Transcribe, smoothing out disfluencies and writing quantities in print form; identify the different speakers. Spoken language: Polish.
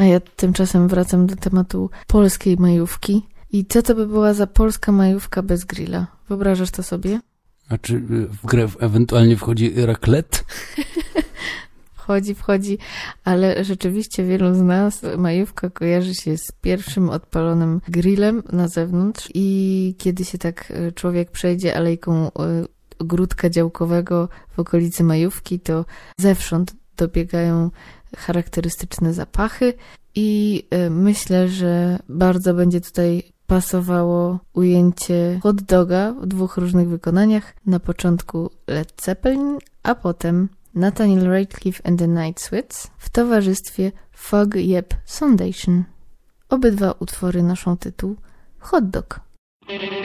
Speaker 1: A ja tymczasem wracam do tematu polskiej majówki. I co to by była za polska majówka bez grilla? Wyobrażasz to sobie?
Speaker 2: A czy w grę ewentualnie wchodzi raclette?
Speaker 1: Wchodzi, ale rzeczywiście wielu z nas majówka kojarzy się z pierwszym odpalonym grillem na zewnątrz i kiedy się tak człowiek przejdzie alejką ogródka działkowego w okolicy majówki, to zewsząd dobiegają charakterystyczne zapachy i myślę, że bardzo będzie tutaj pasowało ujęcie hot doga w 2 różnych wykonaniach. Na początku Led Zeppelin, a potem Nathaniel Rateliff and the Night Sweats w towarzystwie Fog Yep Foundation. Obydwa utwory noszą tytuł Hot Dog.